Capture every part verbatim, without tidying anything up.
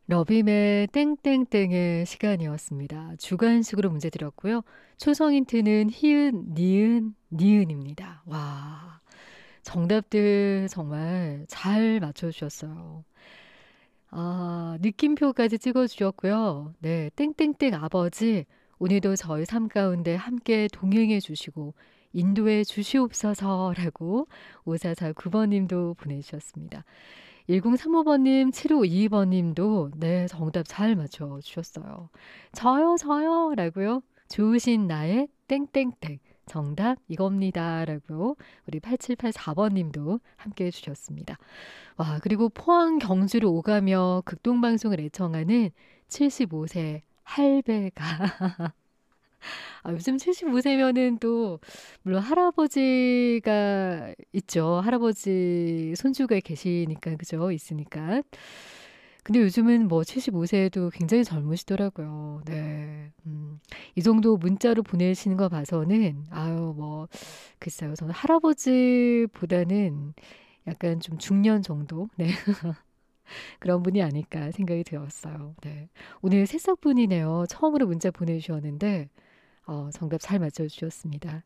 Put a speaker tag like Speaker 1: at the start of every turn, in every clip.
Speaker 1: 러빔의 땡땡땡의 시간이었습니다. 주관식으로 문제 드렸고요. 초성 힌트는 히읗, 니은, 니은입니다. 와, 정답들 정말 잘 맞춰주셨어요. 아, 느낌표까지 찍어주셨고요. 네, 땡땡땡 아버지, 오늘도 저희 삶 가운데 함께 동행해 주시고 인도해 주시옵소서라고 오사사구 번님도 보내주셨습니다. 일공삼오 번님, 칠오이이 번님도 네, 정답 잘 맞춰주셨어요. 저요, 저요 라고요. 좋으신 나의 땡땡땡. 정답 이겁니다. 라고 우리 팔칠팔사 번님도 함께 해주셨습니다. 와, 그리고 포항 경주를 오가며 극동방송을 애청하는 칠십오 세 할배가 아, 요즘 칠십오 세면은 또 물론 할아버지가 있죠. 할아버지 손주가 계시니까 그죠? 있으니까. 근데 요즘은 뭐 칠십오 세도 굉장히 젊으시더라고요. 네. 음, 이 정도 문자로 보내시는 거 봐서는 아유 뭐 글쎄요. 저는 할아버지보다는 약간 좀 중년 정도 네. 그런 분이 아닐까 생각이 들었어요. 네. 오늘 새싹분이네요. 처음으로 문자 보내주셨는데 어, 정답 잘 맞춰주셨습니다.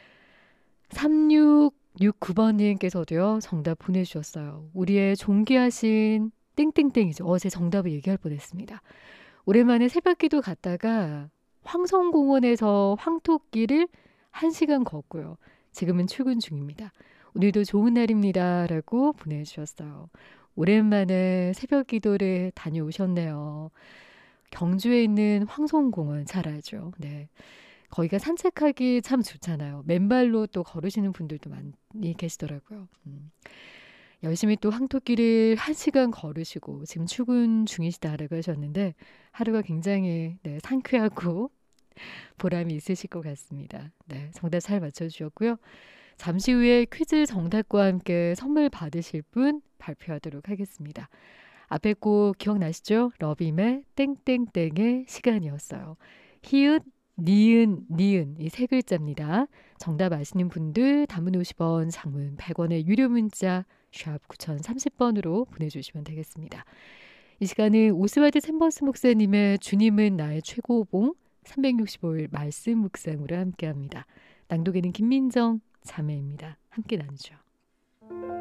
Speaker 1: 삼육육구 번님께서도요, 정답 보내주셨어요. 우리의 존귀하신 땡땡땡이죠. 어제 정답을 얘기할 뻔했습니다. 오랜만에 새벽기도 갔다가 황성공원에서 황토길을 한 시간 걷고요. 지금은 출근 중입니다. 오늘도 좋은 날입니다. 라고 보내주셨어요. 오랜만에 새벽기도를 다녀오셨네요. 경주에 있는 황성공원 잘 알죠. 네. 거기가 산책하기 참 좋잖아요. 맨발로 또 걸으시는 분들도 많이 계시더라고요. 음. 열심히 또 황토길을 한 시간 걸으시고 지금 출근 중이시다라고 하셨는데 하루가 굉장히 네, 상쾌하고 보람이 있으실 것 같습니다. 네, 정답 잘 맞춰주셨고요. 잠시 후에 퀴즈 정답과 함께 선물 받으실 분 발표하도록 하겠습니다. 앞에 곡 기억나시죠? 러빔의 땡땡땡의 시간이었어요. 히읗, 니은, 니은 이 세 글자입니다. 정답 아시는 분들 단문 오십 원, 장문 백 원의 유료 문자 샵 구공삼공 번으로 보내주시면 되겠습니다. 이 시간은 오스와드 챔버스 목사님의 주님은 나의 최고봉 삼백육십오 일 말씀 묵상으로 함께합니다. 낭독에는 김민정 자매입니다. 함께 나누죠.